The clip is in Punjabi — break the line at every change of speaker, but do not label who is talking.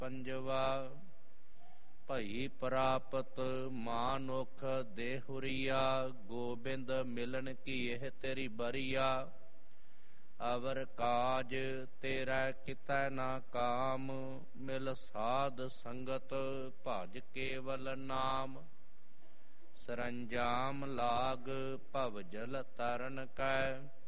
ਪੰਜਵਾ। ਭਈ ਪ੍ਰਾਪਤ ਮਾਨੁਖ ਦੇਹੁਰੀਆ, ਗੋਬਿੰਦ ਮਿਲਨ ਕੀ ਇਹ ਤੇਰੀ ਬਰੀਆ। ਅਵਰ ਕਾਜ ਤੇਰਾ ਕਿਤੈ ਨਾ ਕਾਮ, ਮਿਲ ਸਾਧ ਸੰਗਤ ਭਜ ਕੇਵਲ ਨਾਮ। ਸਰੰਜਾਮ ਲਾਗ ਭਵ ਜਲ ਤਰਨ ਕੈ,